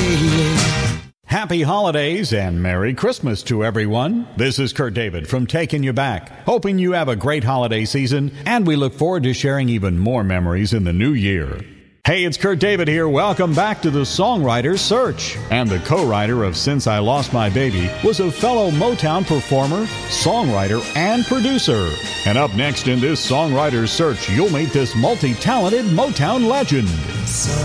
Happy holidays and Merry Christmas to everyone. This is Kurt David from Taking You Back, hoping you have a great holiday season, and we look forward to sharing even more memories in the new year. Hey, it's Kurt David here. Welcome back to the Songwriter's Search. And the co-writer of Since I Lost My Baby was a fellow Motown performer, songwriter, and producer. And up next in this Songwriter's Search, you'll meet this multi-talented Motown legend.